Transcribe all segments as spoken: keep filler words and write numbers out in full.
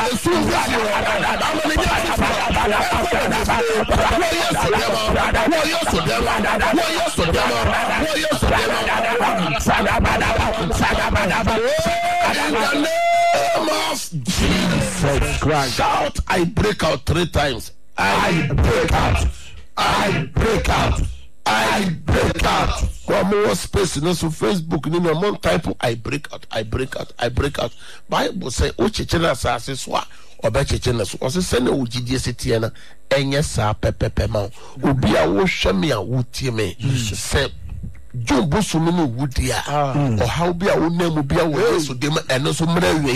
Jesus Christ. Shout, I break out three times. I break out. I break out. I break out. One more space in us on Facebook. You know, one type I break out. I break out. I break out. Bible say, "O chichena sa aseswa." Oba chichena so. Ose se na ujidie setiana. Enye sa pepepe ma. Obi a wo hweme a wotie me. Se Jumbo so many woodia. Or how be a woman be away so dem and so many.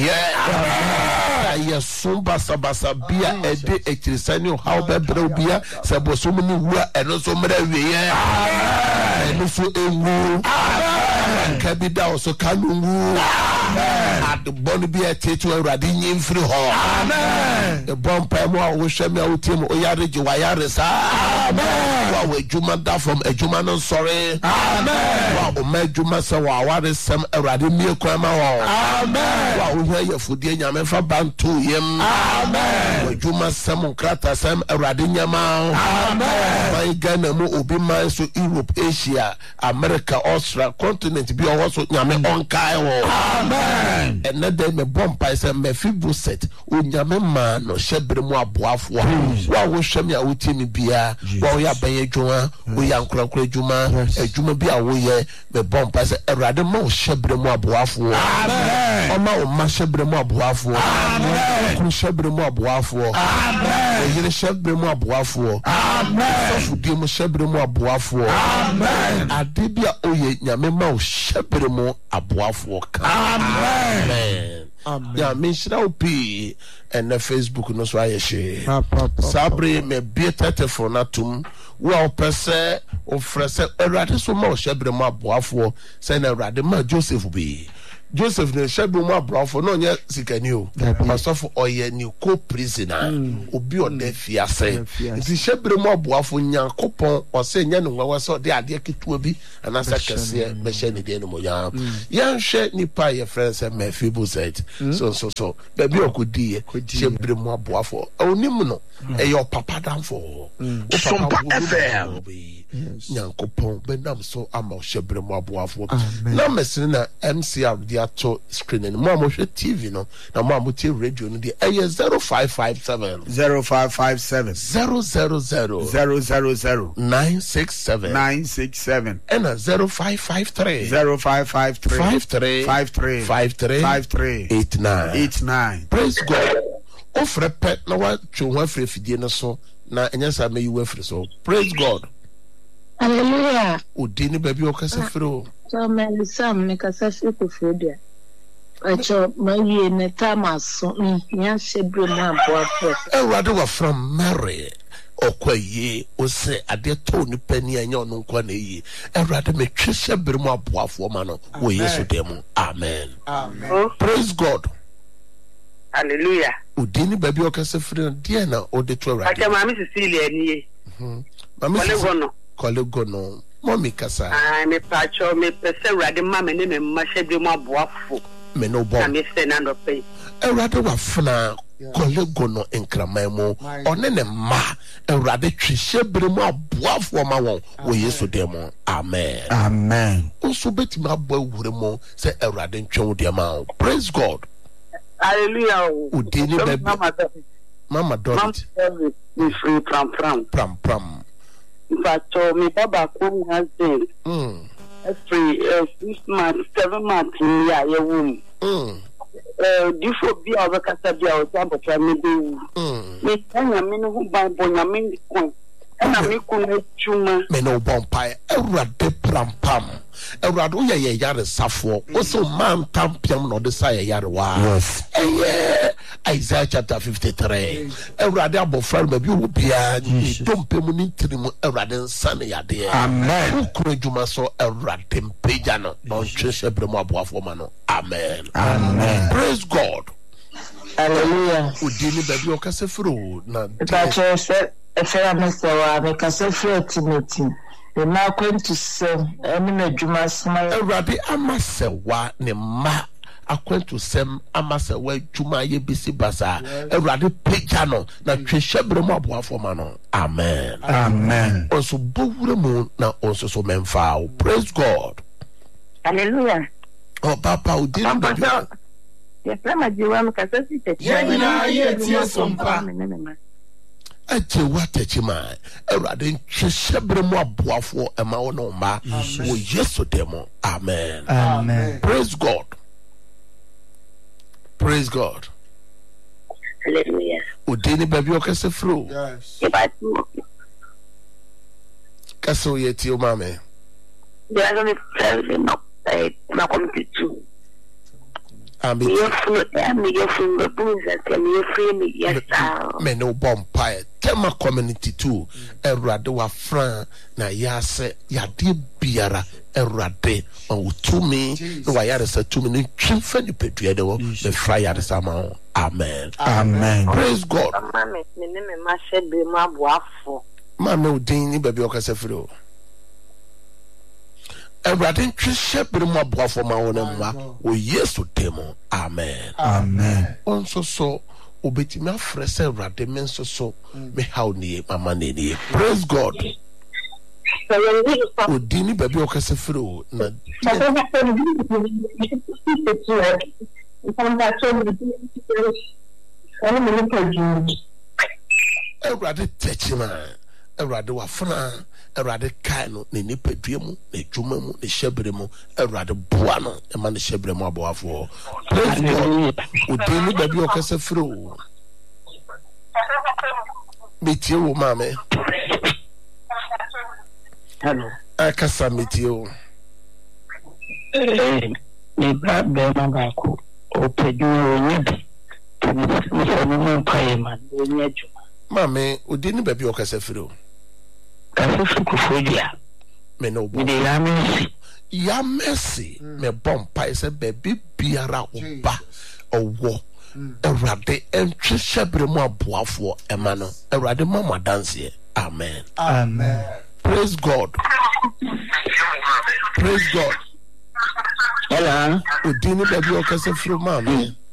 Yes, Sumba Sabasa Bia, a day a Chisano, how better Bia, Sabo so many who and also many. And also a woo. Cabida so Kamu. At the Bonnie Bia Tato Radin free hall. The bomb Pamo will show me out him Oyari Juayaris. Amen. Wow, Juma da from a Juman, sorry. Amen. Wow, Majuma Sawa, what is some Radimir Kwama? Amen. Wow, we hear your food in Yamefa Bantu. Amen. Juma Samu Krata Sam Radinya Ma. Amen. My Ghana mo obi man so Europe, Asia, America, Australia, continent be also nyame onkai wo. Amen. And na dem me bomb pa say me fibu set o nyame man no shebre mu aboafo. Wa wo hwem ya wuti mi bia, wa ya ban adwuma, wo ya nkurankura adwuma, adwuma bi a wo ye me bomb pa say Erade ma wo shebre mu aboafo. Amen. O ma o ma shebre mu aboafo. Amen. Ku shebre mu aboafo. Amen. Yire shebre mu aboafo. Amen. Sofu di mu shebre mu aboafo. Amen. Ade bia oye nyame ma o shebre mu aboafo. Amen. Amen. Ya menshira opi and na Facebook no so ayeshe. Sabre me bieta telefone atum wo opese ofrese Erade so ma o shebre mu aboafo say na Erade ma Joseph bi. Joseph ne shebu mu abrafo no nya sikani o pasofo oye ni ko prisoner obi o de fiase nti shebre mu aboafo Nyankopon o se nya no nwa so de ade ketua bi anasa kase be she ne de no mo ya yan hwe nipa ye friends me Mephibosheth so so so be bi okodi shebre mu aboafo onim no e your papa danfo o papa F M Nyankopon benam so ama shebre mu aboafo na mesene na M C R dia to screen and mo mo T V no na mo mo T radio no de eh zero five five seven zero five five seven zero zero zero zero zero zero nine six seven nine six seven and zero five five three zero five five three five three five three five three five three eight nine eight nine. Praise God. Ofre pet na wa twa afre fidie no so na enya sa me yu afre so. Praise God. Hallelujah. Odini baby okase fro. So me Sam me kasa fiko fodia. Acho maye ne tamaso nya shebre mu aboafo. Erade wa from Mary okwaye o se ade to ni pani anya ono nkwa na yi. Erade me twe shebre mu aboafo ma no wo Yesu dem. Amen. Amen. Praise God. Hallelujah. Odini baby okase fro dia na ode to Erade. Acha mami Cecilia ni. Mhm. Mami Cecilia. Kolego no mommy kasa ah me pacho me pese Erade ma me ne me ma shebre mu aboafo me no bo na me se na no pe Erade wa funa kolego no enkraman mu one ne ma Erade twi shebre mu aboafo ma won wo Yesu dem. Amen. Amen. Also beti ma boy wure mo say Erade ntwen dem ma. Praise God. Hallelujah. Udini baby Mama David me free pram pram pram pram pacho me baba ko husband mm free uh, six months seven months ya ye womb mm eh difo bi a obekasa bi a o sambo tra me be mm me tanya me no hu ban bo nya me ko na me ko na chuma me no bompai Erade pram pam Erade ye ye yare safo o so man tampiam no de sa ye yare wa. Yes. Eh Isaiah chapter fifty-three. Erade abofra ma bi wo bia ni dompem ni ntirimu Erade nsan ya de. Amen. Ukro djuma so Erade mpeja no don twese bremu aboafo ma no. Amen. Amen. Praise God. Hallelujah. Udini baby okase fro na Pacho se efera mesewa me kasa fro Timothy. The ma kwenti se eni medwuma sma Erade amasewa ne ma akwantu sem amasa wa dwuma ye bisi basa Awurade pagya no na twehyebre mu aboafo ma no amen Amen. also bowure mu na also so memfa praise God. Hallelujah. Oh papa o din baby Yes, I'm jiwa mkasasi techi. Yeah, yeah, yeah, tie sompa. aje watachima Awurade twehyebre mu aboafo ema wo no ma wo Yesu demo amen Amen. praise God. Praise God. Hallelujah. Udini baby okase fro. Yes. Ibatu. Kaso yeti o mame. They are going to tell them up. Na committee too. Ambi. You feel me, you feel the booze and you feel me, yes, Me no bonfire. Tema community too. Awurade wa fran na yase yade biara Awurade o tumi no wa yare sa tumi no twimfa ni pedua de wo me fra yare sa ma. Amen. Amen. Praise God. Mama me me me ma shebe mu aboafo. Mama udini baby okase fro. Awurade twehyebre mu aboafo ma wo na ma o Yesu demo amen. Amen. Onso so obetimi afrese Awurade men so so me how ni mama ni praise God. So when we stop Odini baby okase fro na Awurade techima Awurade wa fana Awurade kai no ne nipadua mu ne dwuma mu ne hyebre mu Awurade boa no e ma ne hyebre mu aboafo praise God. Odini baby okase fro metie wo mame hello. akasa metie wo Eh, me bra be ma ba ko. O pedu o nyabi. Me so no mpaye man, o nyaju. mame odini baby okase fro Kaso ku fodia. me no bo Me de ya me ya mercy me bompa ise baby biara oba owo Awurade entwe hyebre mu aboafo ema no Awurade mama dance amen. Amen. Praise God. Praise God. hello. Odini baby okase fro mame